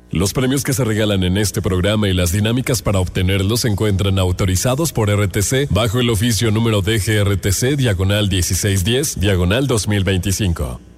Los premios que se regalan en este programa y las dinámicas para obtenerlos se encuentran autorizados por RTC bajo el oficio número DGRTC /1610/2025.